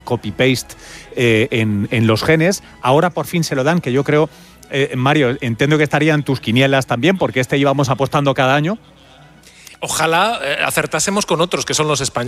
copy-paste en los genes. Ahora por fin se lo dan, que yo creo, Mario, entiendo que estarían tus quinielas también, porque íbamos apostando cada año. Ojalá acertásemos con otros, que son los españoles.